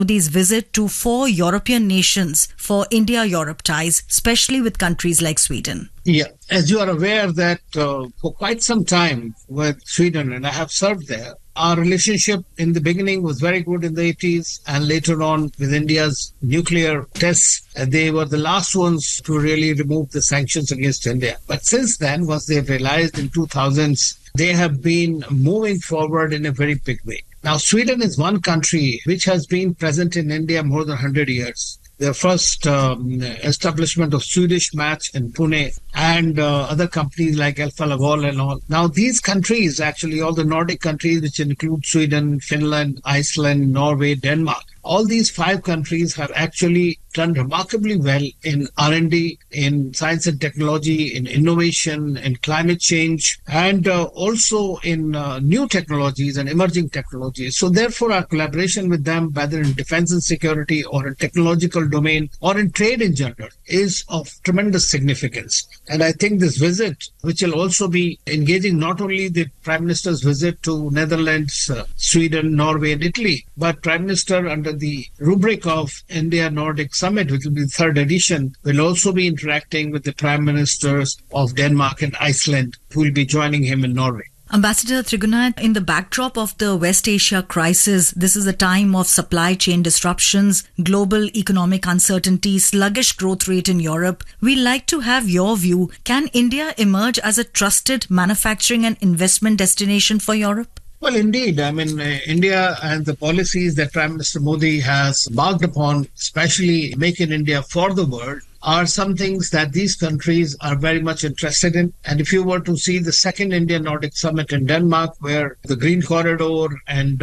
Modi's visit to 4 European nations for India-Europe ties, especially with countries like Sweden. Yeah, as you are aware that for quite some time with Sweden, and I have served there, our relationship in the beginning was very good in the 80s, and later on with India's nuclear tests, they were the last ones to really remove the sanctions against India. But since then, once they've realized in 2000s, they have been moving forward in a very big way. Now, Sweden is one country which has been present in India more than 100 years. The first establishment of Swedish Match in Pune and other companies like Alfa Laval and all. Now, these countries, actually all the Nordic countries, which include Sweden, Finland, Iceland, Norway, Denmark, all these 5 countries have actually done remarkably well in R&D, in science and technology, in innovation, in climate change, and also in new technologies and emerging technologies. So therefore, our collaboration with them, whether in defense and security or in technological domain or in trade in general, is of tremendous significance. And I think this visit, which will also be engaging not only the Prime Minister's visit to Netherlands, Sweden, Norway, and Italy, but Prime Minister under the rubric of India-Nordic Summit, which will be the 3rd edition, will also be interacting with the Prime Ministers of Denmark and Iceland, who will be joining him in Norway. Ambassador Trigunayat, in the backdrop of the West Asia crisis, this is a time of supply chain disruptions, global economic uncertainty, sluggish growth rate in Europe. We'd like to have your view. Can India emerge as a trusted manufacturing and investment destination for Europe? Well, indeed. I mean, India and the policies that Prime Minister Modi has embarked upon, especially Make in India for the world, are some things that these countries are very much interested in. And if you were to see the 2nd India-Nordic Summit in Denmark, where the Green Corridor and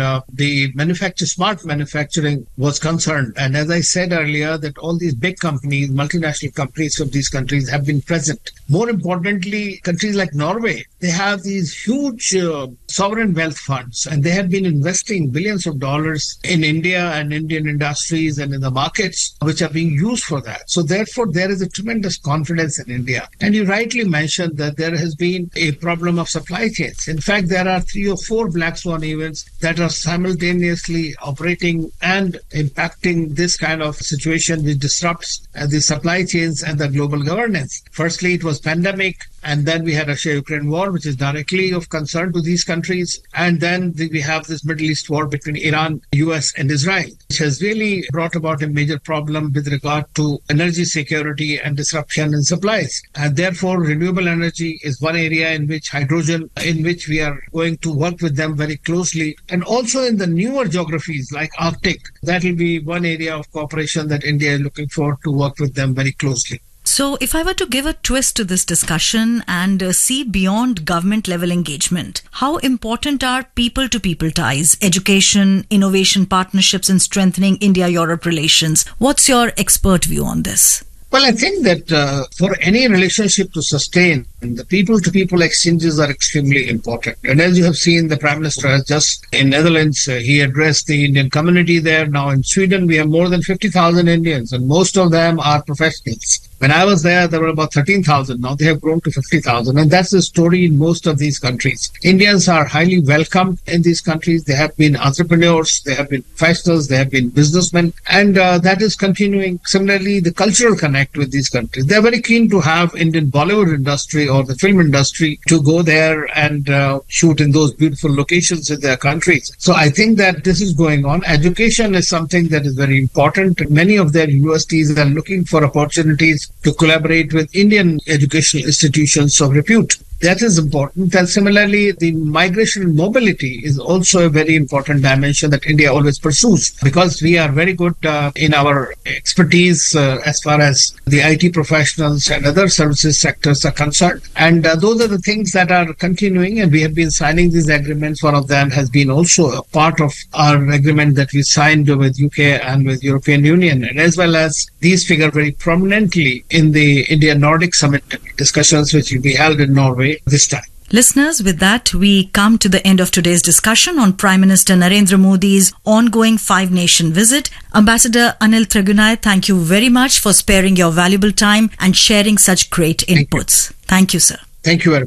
the smart manufacturing was concerned. And as I said earlier, that all these big companies, multinational companies from these countries have been present. More importantly, countries like Norway, they have these huge sovereign wealth funds, and they have been investing billions of dollars in India and Indian industries and in the markets which are being used for that. So therefore, there is a tremendous confidence in India. And you rightly mentioned that there has been a problem of supply chains. In fact, there are 3 or 4 black swan events that are simultaneously operating and impacting this kind of situation which disrupts the supply chains and the global governance. Firstly, it was pandemic. And then we had Russia-Ukraine war, which is directly of concern to these countries. And then we have this Middle East war between Iran, US, and Israel, which has really brought about a major problem with regard to energy security and disruption in supplies. And therefore, renewable energy is one area in which hydrogen, in which we are going to work with them very closely. And also in the newer geographies like Arctic, that will be one area of cooperation that India is looking for to work with them very closely. So if I were to give a twist to this discussion and see beyond government level engagement, how important are people-to-people ties, education, innovation partnerships in strengthening India-Europe relations? What's your expert view on this? Well, I think that for any relationship to sustain, the people-to-people exchanges are extremely important. And as you have seen, the Prime Minister has just, in Netherlands, he addressed the Indian community there. Now in Sweden, we have more than 50,000 Indians, and most of them are professionals. When I was there were about 13,000. Now they have grown to 50,000. And that's the story in most of these countries. Indians are highly welcomed in these countries. They have been entrepreneurs, they have been professionals, they have been businessmen. And that is continuing. Similarly, the cultural connect with these countries. They're very keen to have Indian Bollywood industry or the film industry to go there and shoot in those beautiful locations in their countries. So I think that this is going on. Education is something that is very important. Many of their universities are looking for opportunities to collaborate with Indian educational institutions of repute. That is important. And similarly, the migration and mobility is also a very important dimension that India always pursues, because we are very good in our expertise as far as the IT professionals and other services sectors are concerned. And those are the things that are continuing, and we have been signing these agreements. One of them has been also a part of our agreement that we signed with UK and with European Union, and as well as these figure very prominently in the India-Nordic Summit discussions which will be held in Norway this time. Listeners, with that, we come to the end of today's discussion on Prime Minister Narendra Modi's ongoing 5-nation visit. Ambassador Anil Trigunayat, thank you very much for sparing your valuable time and sharing such great inputs. Thank you, sir. Thank you very much.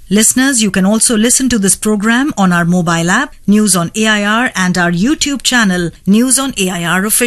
Listeners, you can also listen to this program on our mobile app, News on AIR, and our YouTube channel, News on AIR Official.